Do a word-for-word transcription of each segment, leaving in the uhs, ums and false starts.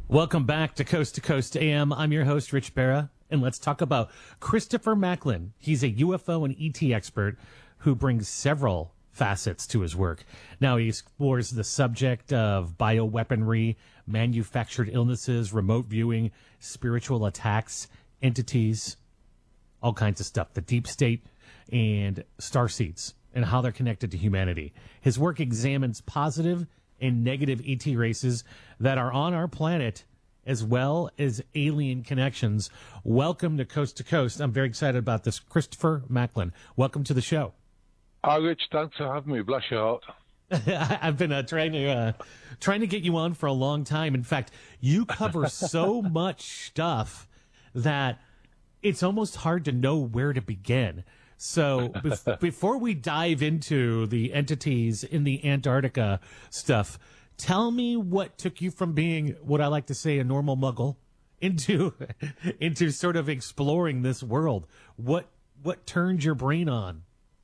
Welcome back to Coast to Coast A M. I'm your host, Rich Barra, and let's talk about Christopher Macklin. He's a U F O and E T expert who brings several facets to his work. Now he explores the subject of bioweaponry, manufactured illnesses, remote viewing, spiritual attacks, entities, all kinds of stuff, the deep state and starseeds and how they're connected to humanity. His work examines positive and negative E T races that are on our planet, as well as alien connections. Welcome to Coast to Coast. I'm very excited about this. Christopher Macklin, welcome to the show. Hi, Rich. Thanks for having me. Bless your heart. I've been uh, trying to uh, trying to get you on for a long time. In fact, you cover so much stuff that it's almost hard to know where to begin. So bef- before we dive into the entities in the Antarctica stuff, tell me what took you from being what I like to say a normal muggle into into sort of exploring this world. What what turned your brain on?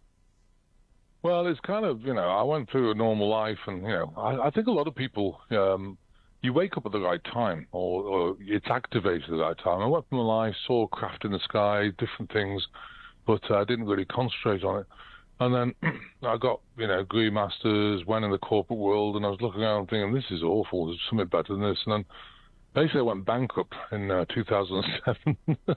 Well, it's kind of, you know, I went through a normal life, and, you know, I, I think a lot of people, um, you wake up at the right time, or, or it's activated at the right time. I went from my life, saw craft in the sky, different things, but I uh, didn't really concentrate on it. And then I got, you know, Green Masters, went in the corporate world, and I was looking around thinking, this is awful, there's something better than this. And then basically I went bankrupt in uh, two thousand seven.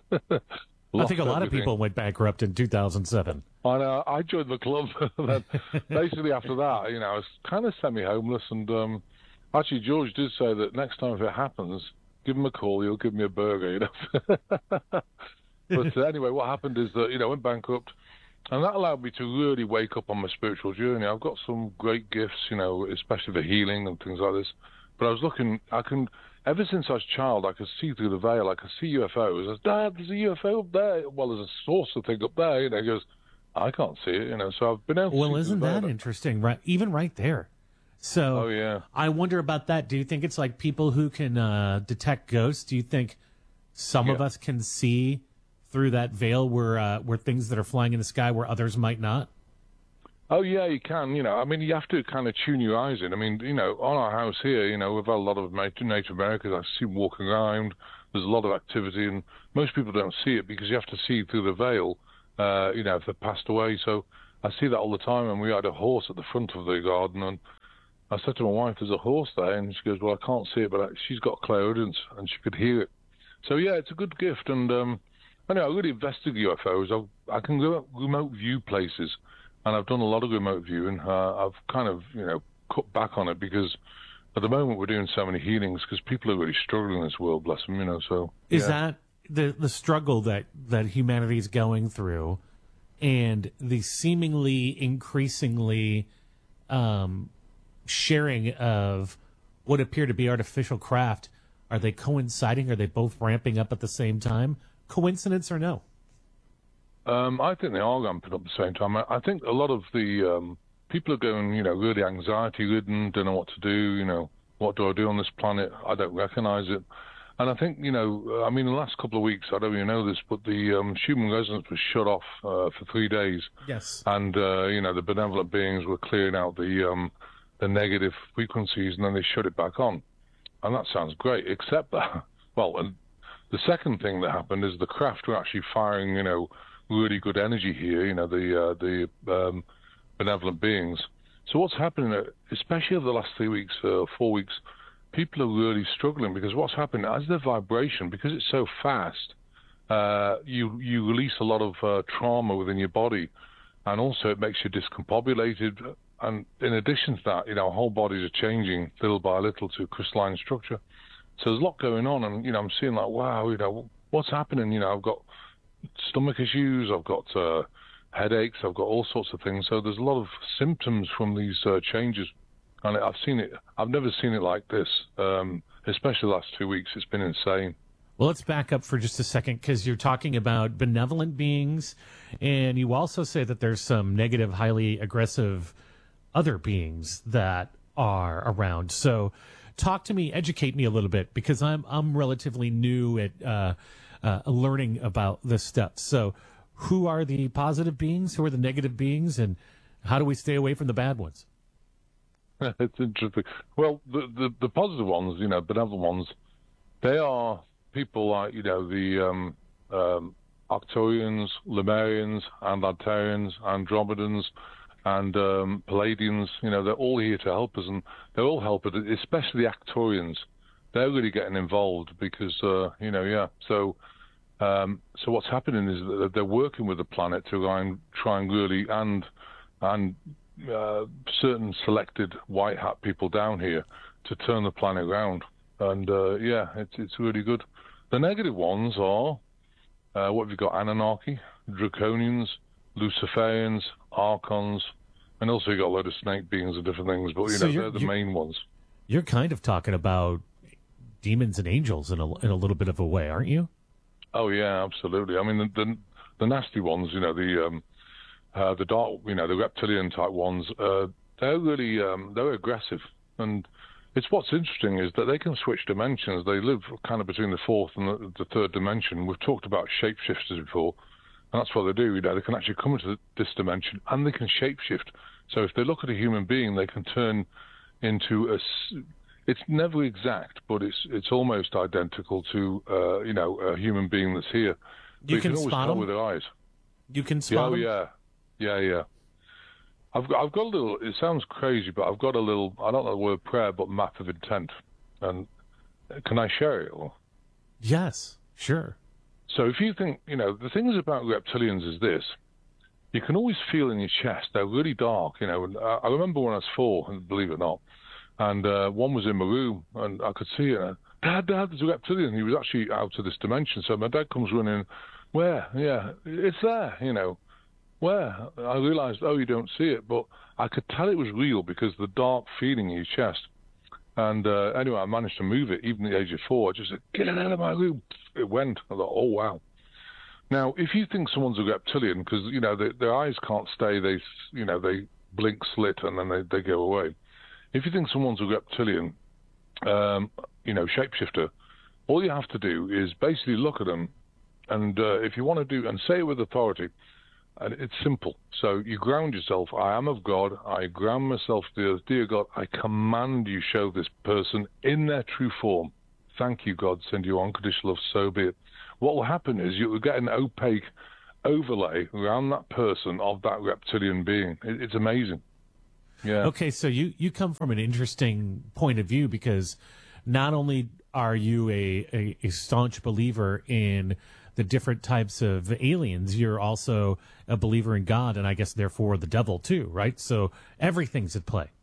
I think a lot everything. of people went bankrupt in two thousand seven. And uh, I joined the club. Then basically after that, you know, I was kind of semi-homeless. And um, actually George did say that next time if it happens, give him a call, he'll give me a burger, you know. But uh, anyway, what happened is that, you know, I went bankrupt. And that allowed me to really wake up on my spiritual journey. I've got some great gifts, you know, especially for healing and things like this. But I was looking, I can, ever since I was a child, I could see through the veil. I could see U F Os. I was, Dad, there's a U F O up there. Well, there's a saucer thing up there. You know, he goes, I can't see it, you know. So I've been able to Well, see isn't through the that veil. interesting? Right, even right there. So oh, yeah. I wonder about that. Do you think it's like people who can uh, detect ghosts? Do you think some yeah. of us can see through that veil where uh, where things that are flying in the sky where others might not? Oh, yeah, you can. You know, I mean, you have to kind of tune your eyes in. I mean, you know, on our house here, you know, we've had a lot of Native Americans. I see them walking around. There's a lot of activity, and most people don't see it because you have to see through the veil, uh, you know, if they've passed away. So I see that all the time, and we had a horse at the front of the garden, and I said to my wife, there's a horse there, and she goes, well, I can't see it, but she's got clairaudience, and she could hear it. So, yeah, it's a good gift, and um, I know I really invested in U F Os. I've, I can go remote view places, and I've done a lot of remote viewing. Uh, I've kind of, you know, cut back on it because at the moment we're doing so many healings because people are really struggling in this world, bless them, you know. So is yeah. that the the struggle that that humanity is going through, and the seemingly increasingly um, sharing of what appear to be artificial craft? Are they coinciding? Are they both ramping up at the same time? Coincidence or no? Um, I think they are ramping up at the same time. I, I think a lot of the um, people are going, you know, really anxiety-ridden, don't know what to do, you know, what do I do on this planet? I don't recognize it. And I think, you know, I mean, the last couple of weeks, I don't even know this, but the um, Schumann resonance was shut off uh, for three days. Yes. And, uh, you know, the benevolent beings were clearing out the um, the negative frequencies, and then they shut it back on. And that sounds great, except that, well, and the second thing that happened is the craft were actually firing, you know, really good energy here, you know, the uh, the um, benevolent beings. So what's happening, especially over the last three weeks, uh, four weeks, people are really struggling because what's happening, as the vibration, because it's so fast, uh, you, you release a lot of uh, trauma within your body, and also it makes you discombobulated. And in addition to that, you know, our whole bodies are changing little by little to crystalline structure. So there's a lot going on, and, you know, I'm seeing like, wow, you know, what's happening? You know, I've got stomach issues, I've got uh, headaches, I've got all sorts of things. So there's a lot of symptoms from these uh, changes, and I've seen it. I've never seen it like this, um, especially the last two weeks. It's been insane. Well, let's back up for just a second because you're talking about benevolent beings, and you also say that there's some negative, highly aggressive other beings that are around. So talk to me, educate me a little bit, because I'm I'm relatively new at uh, uh, learning about this stuff. So who are the positive beings? Who are the negative beings? And how do we stay away from the bad ones? It's interesting. Well, the, the, the positive ones, you know, benevolent ones, They are people like, you know, the um, um, Arcturians, Lemurians, Anlantarians, Andromedans, and um, Palladians. You know, they're all here to help us, and they're all helpers, especially the Arcturians. They're really getting involved because, uh, you know, yeah. So, um, so what's happening is that they're working with the planet to try and, try and really, and and uh, certain selected white hat people down here to turn the planet around. And uh, yeah, it's it's really good. The negative ones are uh, what have you got? Anunnaki, Draconians, Luciferians, Archons, and also you got a load of snake beings and different things. But you So know, you're- they're the you- main ones. You're kind of talking about demons and angels in a in a little bit of a way, aren't you? Oh yeah, absolutely. I mean, the the, the nasty ones, you know, the um, uh, the dark, you know, the reptilian type ones. Uh, they're really um, they're aggressive, and it's what's interesting is that they can switch dimensions. They live kind of between the fourth and the, the third dimension. We've talked about shapeshifters before, and that's what they do. You know, they can actually come into this dimension and they can shapeshift. So if they look at a human being, they can turn into a. s- It's never exact, but it's it's almost identical to uh, you know a human being that's here. But You you can can always spot tell 'em? with their eyes. You can Yeah, spot oh them? yeah, yeah, yeah. I've got I've got a little. It sounds crazy, but I've got a little. I don't know the word prayer, but map of intent. And can I share it? Or? Yes, sure. So if you think, you know, the things about reptilians is this: you can always feel in your chest. They're really dark, you know. And I, I remember when I was four, and believe it or not, and uh, one was in my room, and I could see it. And, Dad, Dad, there's a reptilian. He was actually out of this dimension. So my dad comes running. Where? Yeah, it's there, you know. Where? I realised, oh, you don't see it, but I could tell it was real because the dark feeling in your chest. And uh, anyway, I managed to move it, even at the age of four. I just said, get it out of my room. It went. I thought, oh, wow. Now, if you think someone's a reptilian, because, you know, they, their eyes can't stay, they, you know, they blink slit and then they, they go away. If you think someone's a reptilian, um, you know, shapeshifter, all you have to do is basically look at them. And uh, if you want to do, and say it with authority, and it's simple. So you ground yourself. I am of God. I ground myself to the earth. Dear God, I command you show this person in their true form. Thank you, God. Send you unconditional love. So be it. What will happen is you will get an opaque overlay around that person of that reptilian being. It, it's amazing. Yeah. Okay, so you, you come from an interesting point of view because not only are you a, a, a staunch believer in the different types of aliens, you're also a believer in God and I guess therefore the devil too, right? So everything's at play.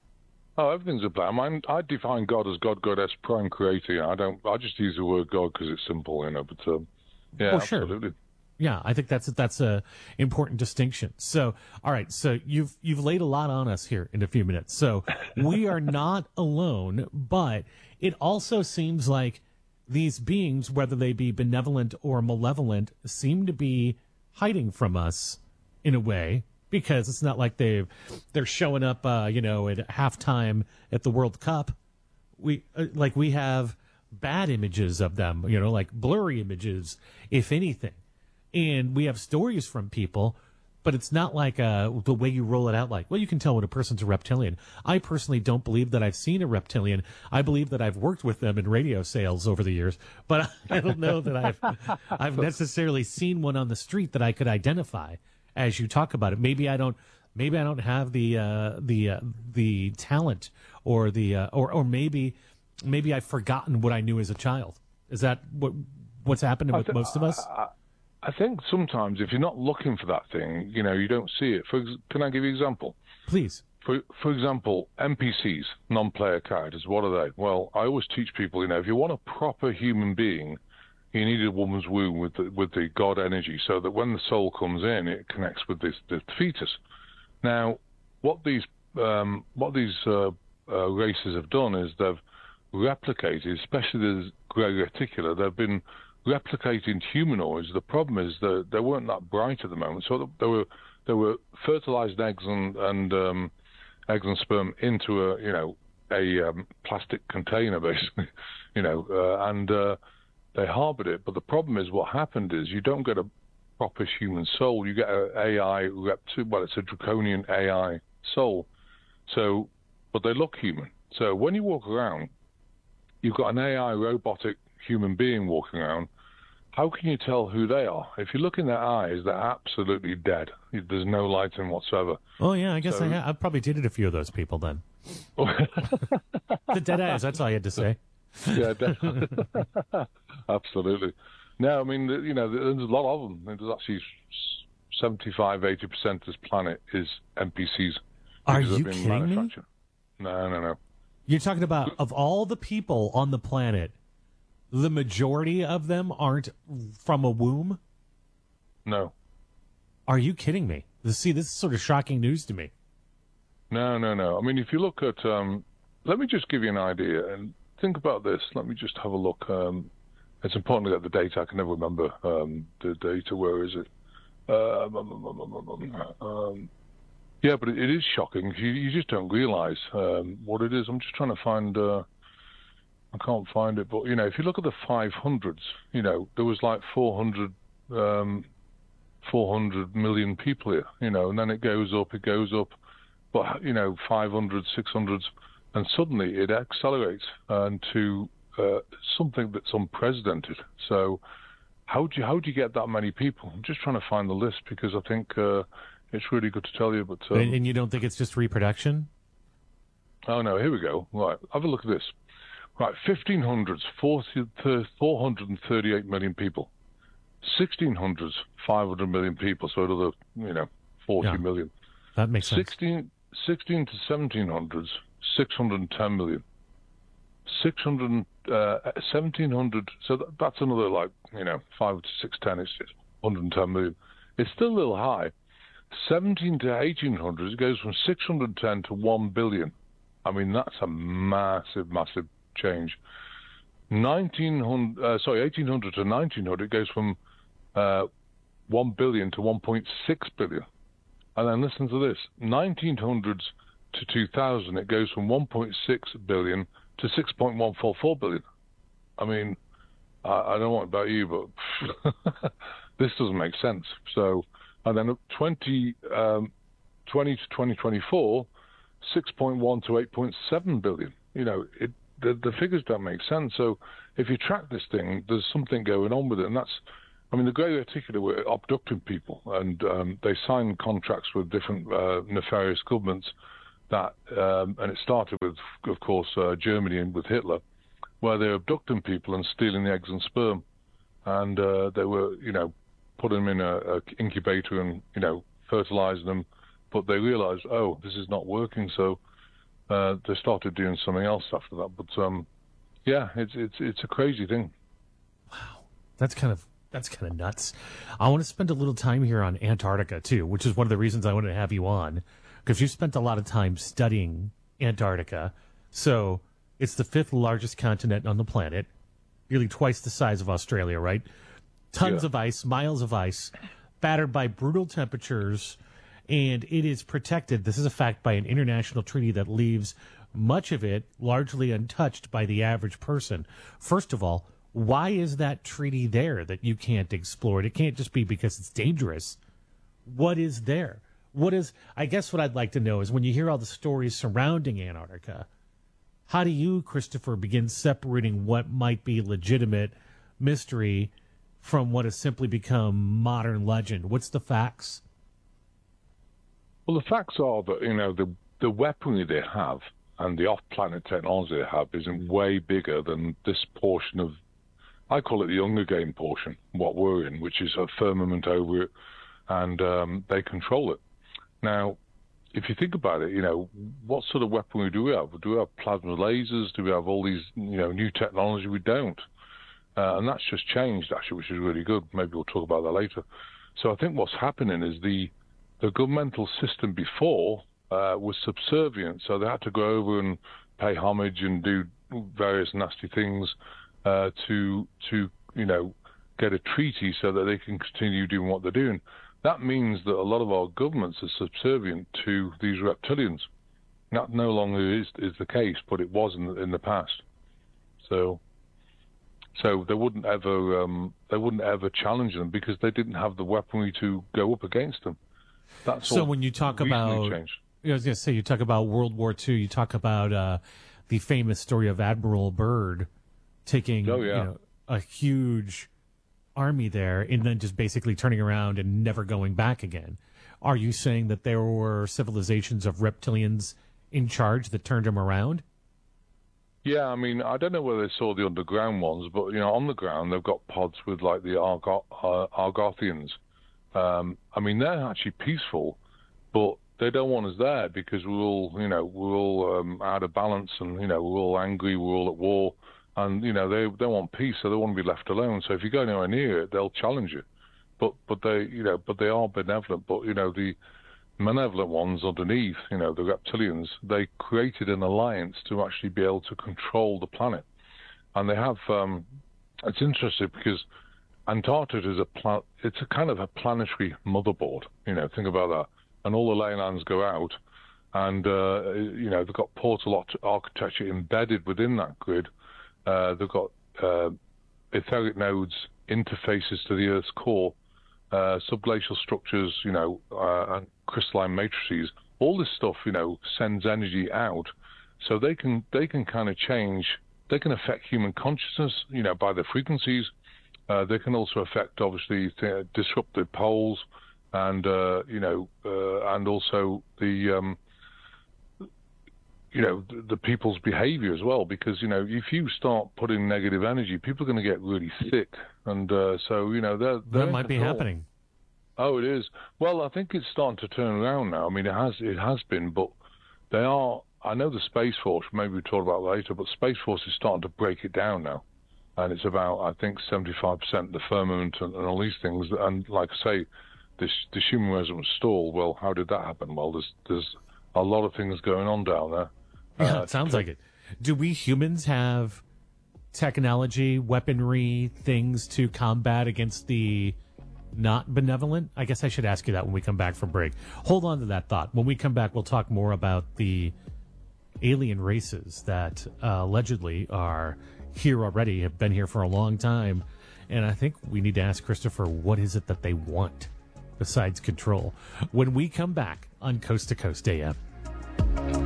Oh, everything's a plan. I, mean, I define God as God, Goddess, Prime Creator. I don't. I just use the word God because it's simple, you know. But um, yeah, Oh, sure. absolutely. Yeah, I think that's that's a important distinction. So, all right, so you've you've laid a lot on us here in a few minutes. So we are not alone, but it also seems like these beings, whether they be benevolent or malevolent, seem to be hiding from us in a way because it's not like they they're showing up, uh, you know, at halftime at the World Cup. We uh, like we have bad images of them, you know, like blurry images, if anything. And we have stories from people, but it's not like uh, the way you roll it out like, well, you can tell when a person's a reptilian. I personally don't believe that I've seen a reptilian. I believe that I've worked with them in radio sales over the years, but I don't know that I've I've necessarily seen one on the street that I could identify as you talk about it. Maybe I don't maybe I don't have the uh, the uh, the talent or the uh, or or maybe maybe I've forgotten what I knew as a child. Is that what what's happening with th- most of us? I, I think sometimes if you're not looking for that thing, you know, you don't see it. For ex- can I give you an example? Please. For for example, N P Cs, non-player characters. What are they? Well, I always teach people, you know, if you want a proper human being, you need a woman's womb with the, with the God energy, so that when the soul comes in, it connects with this the fetus. Now, what these um, what these uh, uh, races have done is they've replicated, especially the grey reticular. They've been replicating humanoids. The problem is that they weren't that bright at the moment, so they were they were fertilized eggs and and um, eggs and sperm into a you know a um, plastic container basically, you know, uh, and uh, they harbored it. But the problem is, what happened is you don't get a proper human soul. You get an A I repti- well, it's a draconian A I soul. So, but they look human. So when you walk around, you've got an A I robotic human being walking around, how can you tell who they are? If you look in their eyes, they're absolutely dead. There's no light in whatsoever. Oh, yeah, I guess So- I, ha- I probably dated a few of those people then. The dead eyes, that's all I had to say. Yeah, definitely. Absolutely. No, I mean, you know, there's a lot of them. There's actually seventy-five, eighty percent of this planet is N P Cs. Are because they've you been kidding me? manufactured. No, no, no. You're talking about, of all the people on the planet, the majority of them aren't from a womb? No. Are you kidding me? See, this is sort of shocking news to me. No, no, no. I mean, if you look at, um, let me just give you an idea and think about this. Let me just have a look. Um, it's important to get the data. I can never remember um, the data. Where is it? Um, um, um, um, um, um, yeah, but it, it is shocking. You, you just don't realize um, what it is. I'm just trying to find. Uh, I can't find it, but you know, if you look at the five hundreds, you know, there was like four hundred. Um, four hundred million people here, you know, and then it goes up, it goes up, but, you know, five hundred, six hundred, and suddenly it accelerates into uh, something that's unprecedented. So how do you, how do you get that many people? I'm just trying to find the list because I think uh, it's really good to tell you, but... Um, and, and you don't think it's just reproduction? Oh, no, here we go. Right, have a look at this. Right, fifteen hundreds, four hundred thirty-eight million people. sixteen hundreds, five hundred million people, so another, you know, forty Yeah. million. That makes sense. sixteen, sixteen to seventeen hundreds, six hundred ten million. six hundred, uh, seventeen hundred, so that, that's another, like, you know, five to six ten, it's, it's one hundred ten million. It's still a little high. seventeen to eighteen hundred, it goes from six hundred ten to one billion. I mean, that's a massive, massive change. nineteen hundred, uh, sorry, eighteen hundred to nineteen hundred, it goes from uh, one billion to one point six billion. And then listen to this, nineteen hundreds to two thousand, it goes from one point six billion to six point one four four billion. I mean, I, I don't know what about you, but this doesn't make sense. So, and then twenty, um, twenty to twenty twenty-four, six point one to eight point seven billion. You know, it, the, the figures don't make sense. So if you track this thing, there's something going on with it. And that's, I mean, the Grey Reticuli were abducting people, and um, they signed contracts with different uh, nefarious governments that, um, and it started with, of course, uh, Germany and with Hitler, where they were abducting people and stealing the eggs and sperm. And uh, they were, you know, putting them in a, a incubator and, you know, fertilizing them. But they realized, oh, this is not working. So uh, they started doing something else after that. But um, yeah, it's it's it's a crazy thing. That's kind of that's kind of nuts. I want to spend a little time here on Antarctica too, which is one of the reasons I wanted to have you on, because you spent a lot of time studying Antarctica. So it's the fifth largest continent on the planet, nearly twice the size of Australia, right? Tons Yeah. of ice, miles of ice, battered by brutal temperatures, and it is protected. This is a fact, by an international treaty that leaves much of it largely untouched by the average person. First of all, why is that treaty there that you can't explore it? It can't just be because it's dangerous. What is there? What is, I guess what I'd like to know is, when you hear all the stories surrounding Antarctica, how do you, Christopher, begin separating what might be legitimate mystery from what has simply become modern legend? What's the facts? Well, the facts are that, you know, the the weaponry they have and the off-planet technology they have is way bigger than this portion of, I call it the Hunger Game portion, what we're in, which is a firmament over it, and um, they control it. Now, if you think about it, you know, what sort of weaponry do we have? Do we have plasma lasers? Do we have all these, you know, new technology? We don't. Uh, and that's just changed, actually, which is really good. Maybe we'll talk about that later. So I think what's happening is the the governmental system before uh, was subservient, so they had to go over and pay homage and do various nasty things uh, to to you know get a treaty so that they can continue doing what they're doing. That means that a lot of our governments are subservient to these reptilians. That no longer is is the case, but it was in the, in the past. So. So they wouldn't ever um, they wouldn't ever challenge them because they didn't have the weaponry to go up against them. That's So all when you talk recently about, changed. I was going to say, you talk about World War Two, you talk about uh, the famous story of Admiral Byrd taking, Oh, yeah. you know, a huge army there and then just basically turning around and never going back again. Are you saying that there were civilizations of reptilians in charge that turned them around? Yeah, I mean, I don't know whether they saw the underground ones, but, you know, on the ground, they've got pods with, like, the Argo- uh, Argothians. Um, I mean, they're actually peaceful, but they don't want us there because we're all, you know, we're all um, out of balance and, you know, we're all angry, we're all at war. And, you know, they they want peace, so they want to be left alone. So if you go anywhere near it, they'll challenge you. But but they, you know, but they are benevolent. But, you know, the malevolent ones underneath, you know, the reptilians, they created an alliance to actually be able to control the planet. And they have, um, it's interesting because Antarctica is a, pla- it's a kind of a planetary motherboard. You know, think about that. And all the ley lines go out. And, uh, you know, they've got portal architecture embedded within that grid. Uh, they've got uh, etheric nodes, interfaces to the Earth's core, uh, subglacial structures, you know, uh, and crystalline matrices. All this stuff, you know, sends energy out, so they can they can kind of change. They can affect human consciousness, you know, by their frequencies. Uh, they can also affect, obviously, th- disruptive poles, and uh, you know, uh, and also the um, you know, the, the people's behavior as well, because, you know, if you start putting negative energy, people are going to get really sick. And uh, so, you know, they're, they're that might be happening. Oh, it is. Well, I think it's starting to turn around now. I mean, it has it has been, but they are, I know the Space Force, maybe we'll talk about that later, but Space Force is starting to break it down now. And it's about, I think, seventy-five percent the firmament and, and all these things. And like I say, this, this human resonance stall, well, how did that happen? Well, there's, there's a lot of things going on down there. Yeah, Uh, it sounds like it. Do we humans have technology, weaponry, things to combat against the not benevolent? I guess I should ask you that when we come back from break. Hold on to that thought. When we come back, we'll talk more about the alien races that uh, allegedly are here already, have been here for a long time. And I think we need to ask Christopher, what is it that they want besides control? When we come back on Coast to Coast A M.